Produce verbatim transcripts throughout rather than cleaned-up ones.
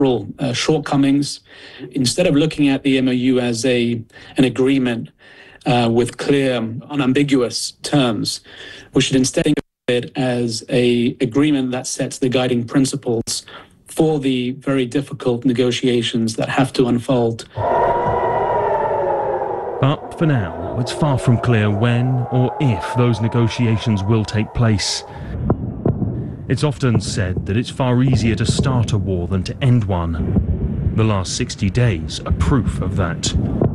Uh, shortcomings. Instead of looking at the M O U as a an agreement uh, with clear, unambiguous terms, we should instead think of it as a agreement that sets the guiding principles for the very difficult negotiations that have to unfold. But for now, it's far from clear when or if those negotiations will take place. It's often said that it's far easier to start a war than to end one. The last sixty days are proof of that.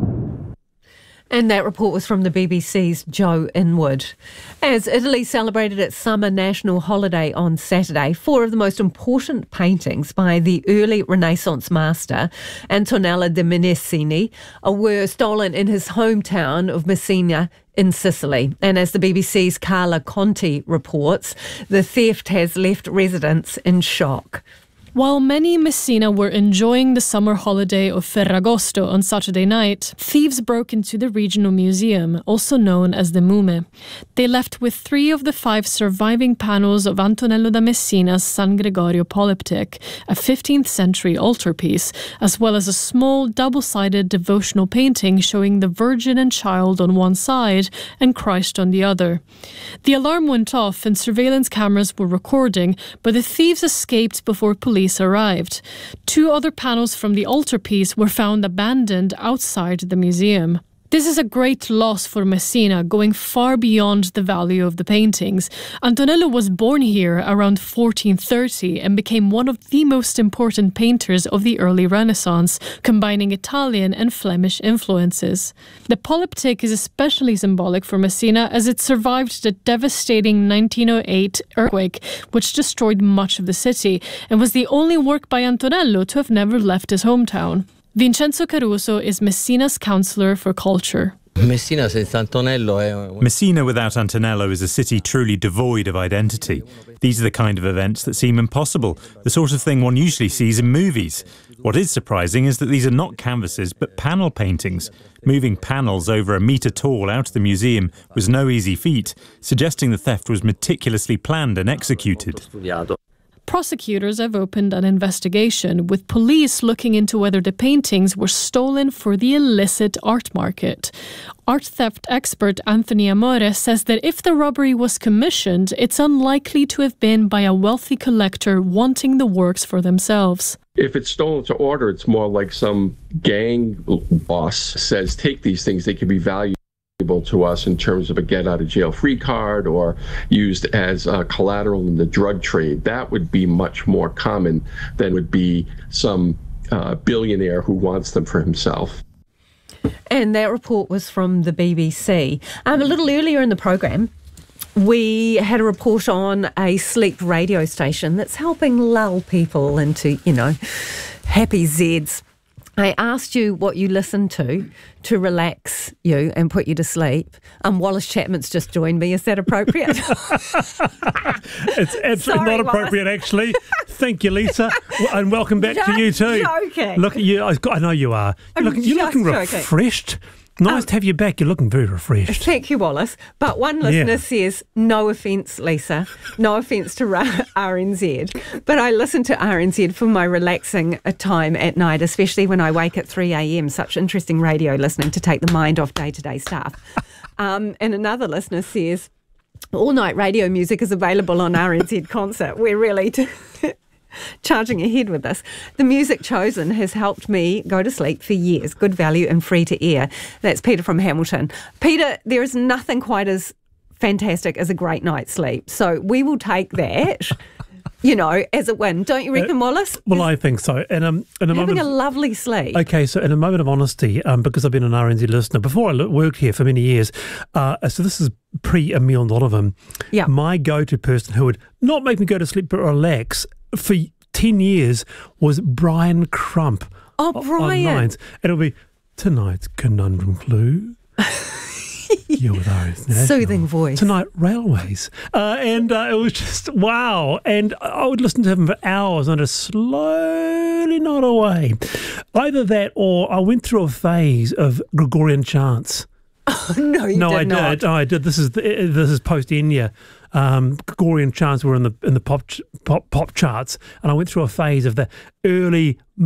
And that report was from the B B C's Joe Inwood. As Italy celebrated its summer national holiday on Saturday, four of the most important paintings by the early Renaissance master, Antonello de Messina, were stolen in his hometown of Messina in Sicily. And as the B B C's Carla Conti reports, the theft has left residents in shock. While many in Messina were enjoying the summer holiday of Ferragosto on Saturday night, thieves broke into the regional museum, also known as the Mume. They left with three of the five surviving panels of Antonello da Messina's San Gregorio polyptych, a fifteenth century altarpiece, as well as a small double-sided devotional painting showing the Virgin and Child on one side and Christ on the other. The alarm went off and surveillance cameras were recording, but the thieves escaped before police arrived. Two other panels from the altarpiece were found abandoned outside the museum. This is a great loss for Messina, going far beyond the value of the paintings. Antonello was born here around fourteen thirty and became one of the most important painters of the early Renaissance, combining Italian and Flemish influences. The polyptych is especially symbolic for Messina as it survived the devastating nineteen oh eight earthquake, which destroyed much of the city, and was the only work by Antonello to have never left his hometown. Vincenzo Caruso is Messina's councillor for culture. Messina without Antonello is a city truly devoid of identity. These are the kind of events that seem impossible, the sort of thing one usually sees in movies. What is surprising is that these are not canvases but panel paintings. Moving panels over a metre tall out of the museum was no easy feat, suggesting the theft was meticulously planned and executed. Prosecutors have opened an investigation, with police looking into whether the paintings were stolen for the illicit art market. Art theft expert Anthony Amore says that if the robbery was commissioned, it's unlikely to have been by a wealthy collector wanting the works for themselves. If it's stolen to order, it's more like some gang boss says, take these things, they could be valuable to us in terms of a get-out-of-jail-free card or used as uh, collateral in the drug trade. That would be much more common than would be some uh, billionaire who wants them for himself. And that report was from the B B C. Um, a little earlier in the program, we had a report on a sleep radio station that's helping lull people into, you know, happy Zeds. I asked you what you listen to to relax you and put you to sleep. Um, Wallace Chapman's just joined me. Is that appropriate? It's absolutely Sorry, not appropriate, Wallace. actually. Thank you, Lisa. Well, and welcome back Just to you too. joking. Look at you. I I know you are. You're I'm looking, you're just looking joking. refreshed. Nice Um, to have you back. You're looking very refreshed. Thank you, Wallace. But one listener Yeah. says, no offence, Lisa, no offence to R N Z, but I listen to R N Z for my relaxing time at night, especially when I wake at three a.m. Such interesting radio listening to take the mind off day-to-day stuff. Um, and another listener says, all-night radio music is available on R N Z Concert. We're really... T- charging ahead with this. The music chosen has helped me go to sleep for years. Good value and free to air. That's Peter from Hamilton. Peter, there is nothing quite as fantastic as a great night's sleep. So we will take that, you know, as a win. Don't you reckon, Wallace? Well, I think so. And um, in a Having moment a of, lovely sleep. Okay, so in a moment of honesty, um, because I've been an R N Z listener, before I lo- worked here for many years, uh, so this is pre-Emile Donovan, Yeah. my go-to person who would not make me go to sleep but relax for ten years was Brian Crump. Oh, o- Brian. On Nines. And it'll be tonight's conundrum clue. You're with R S National. Soothing voice. Tonight, railways. Uh, and uh, it was just, wow. And I would listen to him for hours and just slowly nod away. Either that or I went through a phase of Gregorian chants. Oh, no, you no, did I not. did. Oh, I did. This is this is post Enya. um, Gregorian chants were in the in the pop ch- pop pop charts, and I went through a phase of the early